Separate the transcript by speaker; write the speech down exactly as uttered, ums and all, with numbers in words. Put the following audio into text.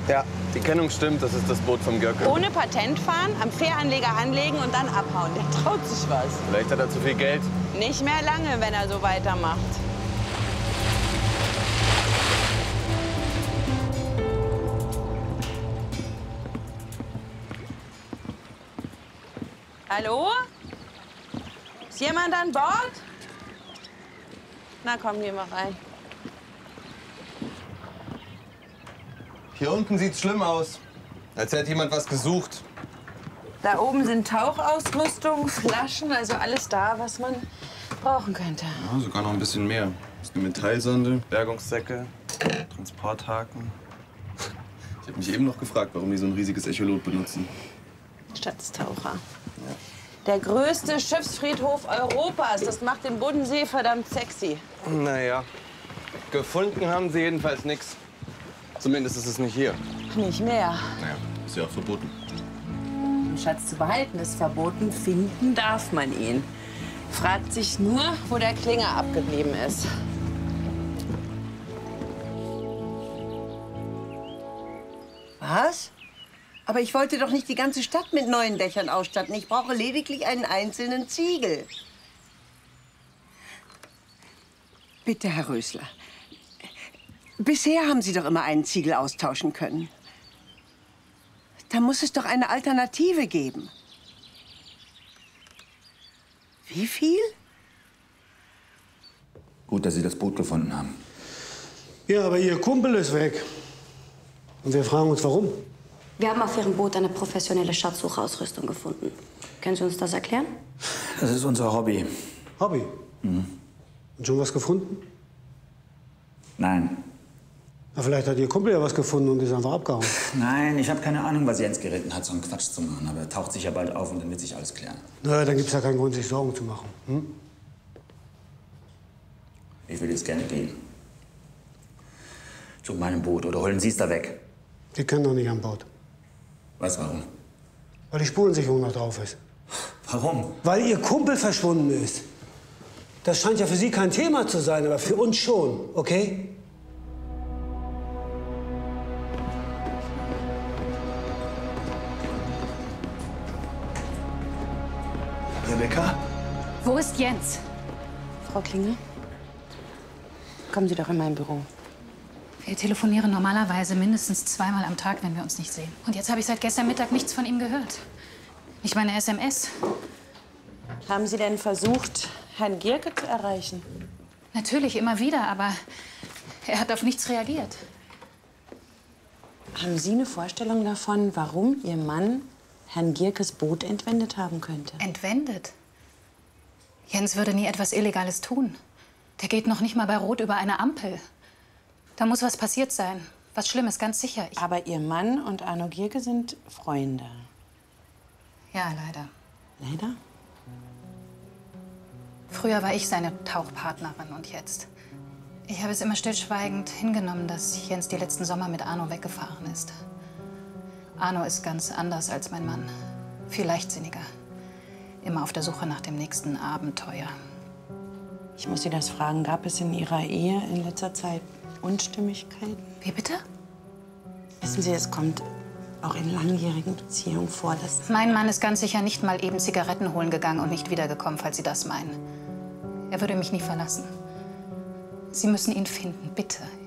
Speaker 1: Ja, die Kennung stimmt, das ist das Boot vom Göcke.
Speaker 2: Ohne Patent fahren, am Fähranleger anlegen und dann abhauen. Der traut sich was.
Speaker 1: Vielleicht hat er zu viel Geld.
Speaker 2: Nicht mehr lange, wenn er so weitermacht. Hallo? Ist jemand an Bord? Na komm, geh mal rein.
Speaker 1: Hier unten sieht's schlimm aus. Als hätte jemand was gesucht.
Speaker 2: Da oben sind Tauchausrüstung, Flaschen, also alles da, was man brauchen könnte.
Speaker 1: Ja, sogar noch ein bisschen mehr. Das ist eine Metallsonde, Bergungssäcke, Transporthaken. Ich habe mich eben noch gefragt, warum die so ein riesiges Echolot benutzen.
Speaker 2: Staatstaucher. Ja. Der größte Schiffsfriedhof Europas. Das macht den Bodensee verdammt sexy.
Speaker 1: Naja, gefunden haben sie jedenfalls nichts. Zumindest ist es nicht hier.
Speaker 2: Nicht mehr.
Speaker 1: Naja, ist ja auch verboten.
Speaker 2: Den Schatz zu behalten ist verboten, finden darf man ihn. Fragt sich nur, wo der Klinger abgeblieben ist.
Speaker 3: Was? Aber ich wollte doch nicht die ganze Stadt mit neuen Dächern ausstatten. Ich brauche lediglich einen einzelnen Ziegel. Bitte, Herr Rösler. Bisher haben Sie doch immer einen Ziegel austauschen können. Da muss es doch eine Alternative geben. Wie viel?
Speaker 4: Gut, dass Sie das Boot gefunden haben.
Speaker 5: Ja, aber Ihr Kumpel ist weg. Und wir fragen uns, warum.
Speaker 6: Wir haben auf Ihrem Boot eine professionelle Schatzsuchausrüstung gefunden. Können Sie uns das erklären?
Speaker 4: Das ist unser Hobby.
Speaker 5: Hobby?
Speaker 4: Mhm.
Speaker 5: Und schon was gefunden?
Speaker 4: Nein.
Speaker 5: Na, vielleicht hat Ihr Kumpel ja was gefunden und ist einfach abgehauen.
Speaker 4: Nein, ich habe keine Ahnung, was Jens geritten hat, so einen Quatsch zu machen. Aber er taucht sich ja bald auf und dann wird sich alles klären.
Speaker 5: Na, dann gibt's ja keinen Grund, sich Sorgen zu machen. Hm?
Speaker 4: Ich will jetzt gerne gehen. Zu meinem Boot oder holen Sie es da weg.
Speaker 5: Die können doch nicht an Bord.
Speaker 4: Was, warum?
Speaker 5: Weil die Spurensicherung noch drauf ist.
Speaker 4: Warum?
Speaker 5: Weil Ihr Kumpel verschwunden ist. Das scheint ja für Sie kein Thema zu sein, aber für uns schon, okay?
Speaker 4: Rebecca?
Speaker 7: Wo ist Jens?
Speaker 2: Frau Klinger, kommen Sie doch in mein Büro.
Speaker 7: Wir telefonieren normalerweise mindestens zweimal am Tag, wenn wir uns nicht sehen. Und jetzt habe ich seit gestern Mittag nichts von ihm gehört. Nicht meine S M S.
Speaker 2: Haben Sie denn versucht, Herrn Gierke zu erreichen?
Speaker 7: Natürlich, immer wieder, aber er hat auf nichts reagiert.
Speaker 2: Haben Sie eine Vorstellung davon, warum Ihr Mann Herrn Gierkes Boot entwendet haben könnte?
Speaker 7: Entwendet? Jens würde nie etwas Illegales tun. Der geht noch nicht mal bei Rot über eine Ampel. Da muss was passiert sein. Was Schlimmes, ganz sicher. Ich
Speaker 2: Aber Ihr Mann und Arno Gierke sind Freunde.
Speaker 7: ja, leider.
Speaker 2: Leider?
Speaker 7: Früher war ich seine Tauchpartnerin und jetzt. Ich habe es immer stillschweigend hingenommen, dass Jens die letzten Sommer mit Arno weggefahren ist. Arno ist ganz anders als mein Mann. Viel leichtsinniger. Immer auf der Suche nach dem nächsten Abenteuer.
Speaker 2: Ich muss Sie das fragen, gab es in Ihrer Ehe in letzter Zeit Unstimmigkeiten?
Speaker 7: Wie bitte?
Speaker 2: Wissen Sie, es kommt auch in langjährigen Beziehungen vor, dass...
Speaker 7: Mein Mann ist ganz sicher nicht mal eben Zigaretten holen gegangen und nicht wiedergekommen, falls Sie das meinen. Er würde mich nie verlassen. Sie müssen ihn finden, bitte.